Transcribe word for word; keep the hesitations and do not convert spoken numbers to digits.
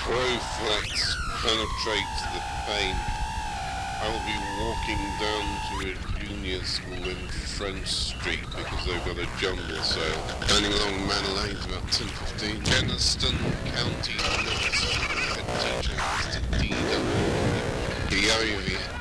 Roflex penetrates the pain. I will be walking down to a junior school in French Street because they've got a jumble sale. Turning along Manor Lane's about ten fifteen. Kenaston County Head teacher, Mister D W. Giovi.